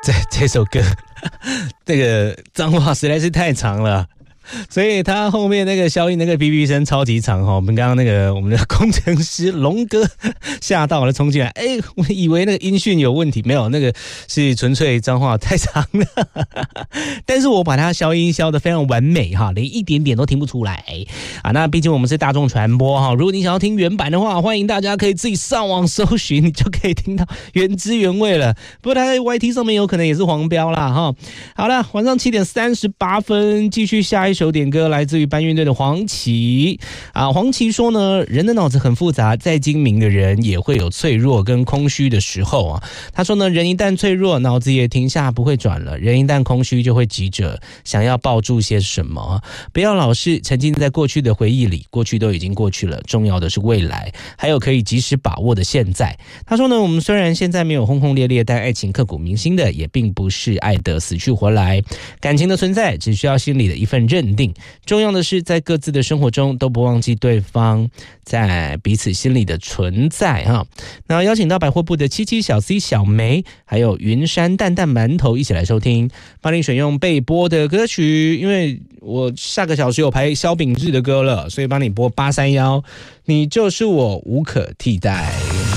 这首歌这个脏话实在是太长了，所以他后面那个消音那个哔哔声超级长哈。我们刚刚那个我们的工程师龙哥吓到了，冲进来，我以为那个音讯有问题，没有，那个是纯粹脏话太长了。但是我把它消音消得非常完美哈，连一点点都听不出来啊。那毕竟我们是大众传播哈，如果你想要听原版的话，欢迎大家可以自己上网搜寻，你就可以听到原汁原味了。不过它在 YT 上面有可能也是黄标啦哈。好了，晚上7点38分，继续下一首点歌，来自于搬运队的黄芪啊。黄芪说呢，人的脑子很复杂，再精明的人也会有脆弱跟空虚的时候啊。他说呢，人一旦脆弱，脑子也停下不会转了；人一旦空虚，就会急着想要抱住些什么。不要老是沉浸在过去的回忆里，过去都已经过去了，重要的是未来，还有可以及时把握的现在。他说呢，我们虽然现在没有轰轰烈烈，但爱情刻骨铭心的也并不是爱得死去活来。感情的存在只需要心里的一份认定，重要的是在各自的生活中都不忘记对方在彼此心里的存在哈。那邀请到百货部的七七小 C 小梅，还有云山蛋蛋馒头一起来收听，帮你选用备播的歌曲，因为我下个小时有排萧秉治的歌了，所以帮你播831，你就是我无可替代。